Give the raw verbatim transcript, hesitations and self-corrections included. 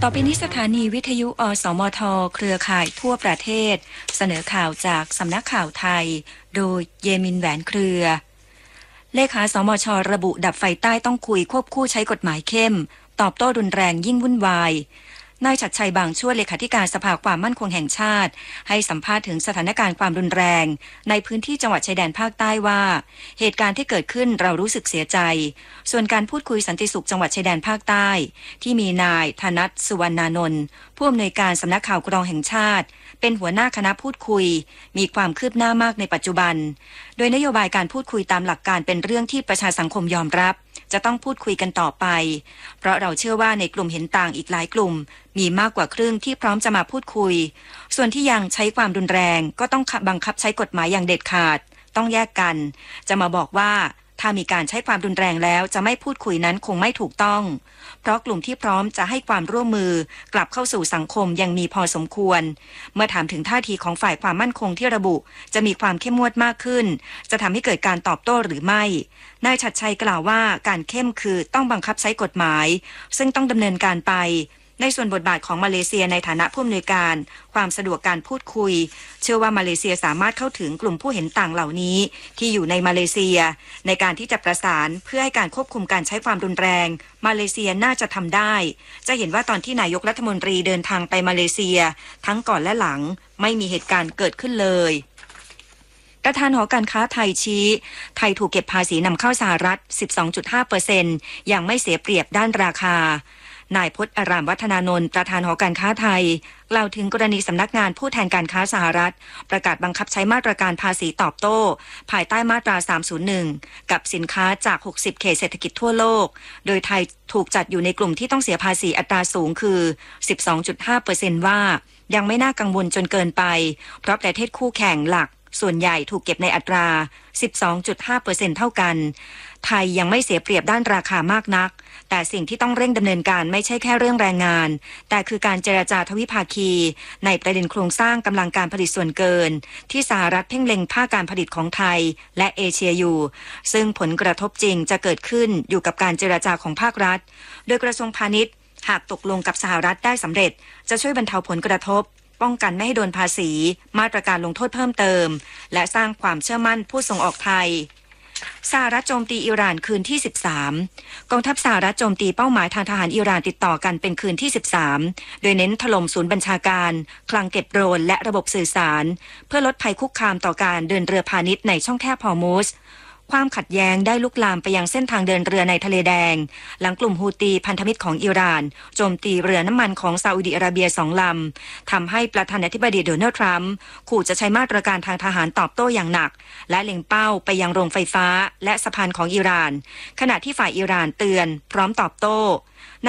ต่อไปนี้สถานีวิทยุอสมทเครือข่ายทั่วประเทศเสนอข่าวจากสำนักข่าวไทยโดยเยมินแหวนเครือเลขาสมชระบุดับไฟใต้ต้องคุยควบคู่ใช้กฎหมายเข้มตอบโต้รุนแรงยิ่งวุ่นวายนายชัดชัยบางช่วยเลขาธิการสภาความมั่นคงแห่งชาติให้สัมภาษณ์ถึงสถานการณ์ความรุนแรงในพื้นที่จังหวัดชายแดนภาคใต้ว่าเหตุการณ์ที่เกิดขึ้นเรารู้สึกเสียใจส่วนการพูดคุยสันติสุขจังหวัดชายแดนภาคใต้ที่มีนายธนัทสุวรรณานนท์ผู้อำนวยการสำนักข่าวกรองแห่งชาติเป็นหัวหน้าคณะพูดคุยมีความคืบหน้ามากในปัจจุบันโดยนโยบายการพูดคุยตามหลักการเป็นเรื่องที่ประชาสังคมยอมรับจะต้องพูดคุยกันต่อไปเพราะเราเชื่อว่าในกลุ่มเห็นต่างอีกหลายกลุ่มมีมากกว่าครึ่งที่พร้อมจะมาพูดคุยส่วนที่ยังใช้ความรุนแรงก็ต้องบังคับใช้กฎหมายอย่างเด็ดขาดต้องแยกกันจะมาบอกว่าถ้ามีการใช้ความรุนแรงแล้วจะไม่พูดคุยนั้นคงไม่ถูกต้องเพราะกลุ่มที่พร้อมจะให้ความร่วมมือกลับเข้าสู่สังคมยังมีพอสมควรเมื่อถามถึงท่าทีของฝ่ายความมั่นคงที่ระบุจะมีความเข้มงวดมากขึ้นจะทำให้เกิดการตอบโต้หรือไม่นายชัดชัยกล่าวว่าการเข้มคือต้องบังคับใช้กฎหมายซึ่งต้องดำเนินการไปในส่วนบทบาทของมาเลเซียในฐานะผู้อำนวยการความสะดวกการพูดคุยเชื่อว่ามาเลเซียสามารถเข้าถึงกลุ่มผู้เห็นต่างเหล่านี้ที่อยู่ในมาเลเซียในการที่จะประสานเพื่อให้การควบคุมการใช้ความรุนแรงมาเลเซียน่าจะทำได้จะเห็นว่าตอนที่นายกรัฐมนตรีเดินทางไปมาเลเซียทั้งก่อนและหลังไม่มีเหตุการณ์เกิดขึ้นเลยประธานหอการค้าไทยชี้ไทยถูกเก็บภาษีนำเข้าสหรัฐ สิบสองจุดห้าเปอร์เซ็นต์ อย่างไม่เสียเปรียบด้านราคานายพจน์อารามวัฒนานนท์ประธานหอการค้าไทยกล่าวถึงกรณีสำนักงานผู้แทนการค้าสหรัฐประกาศบังคับใช้มาตรการภาษีตอบโต้ภายใต้มาตราสามศูนย์หนึ่งกับสินค้าจากหกสิบเขตเศรษฐกิจทั่วโลกโดยไทยถูกจัดอยู่ในกลุ่มที่ต้องเสียภาษีอัตราสูงคือ สิบสองจุดห้าเปอร์เซ็นต์ ว่ายังไม่น่ากังวลจนเกินไปเพราะประเทศคู่แข่งหลักส่วนใหญ่ถูกเก็บในอัตรา สิบสองจุดห้าเปอร์เซ็นต์ เท่ากันไทยยังไม่เสียเปรียบด้านราคามากนักแต่สิ่งที่ต้องเร่งดำเนินการไม่ใช่แค่เรื่องแรงงานแต่คือการเจรจาทวิภาคีในประเด็นโครงสร้างกำลังการผลิตส่วนเกินที่สหรัฐเพ่งเล็งภาคการผลิตของไทยและเอเชียอยู่ซึ่งผลกระทบจริงจะเกิดขึ้นอยู่กับการเจรจาของภาครัฐโดยกระทรวงพาณิชย์หากตกลงกับสหรัฐได้สำเร็จจะช่วยบรรเทาผลกระทบป้องกันไม่ให้โดนภาษีมาตรการลงโทษเพิ่มเติมและสร้างความเชื่อมั่นผู้ส่งออกไทยสหรัฐโจมตีอิหร่านคืนที่สิบสามกองทัพสหรัฐโจมตีเป้าหมายทางทหารอิหร่านติดต่อกันเป็นคืนที่สิบสามโดยเน้นถล่มศูนย์บัญชาการคลังเก็บโดรนและระบบสื่อสารเพื่อลดภัยคุกคามต่อการเดินเรือพาณิชย์ในช่องแคบฮอร์มุซความขัดแย้งได้ลุกลามไปยังเส้นทางเดินเรือในทะเลแดงหลังกลุ่มฮูตีพันธมิตรของอิหร่านโจมตีเรือน้ำมันของซาอุดิอาระเบียสองลำทำให้ประธานาธิบดีโดนัลด์ทรัมป์ขู่จะใช้มาตรการทางทหารตอบโต้อย่างหนักและเล็งเป้าไปยังโรงไฟฟ้าและสะพานของอิหร่านขณะที่ฝ่ายอิหร่านเตือนพร้อมตอบโต้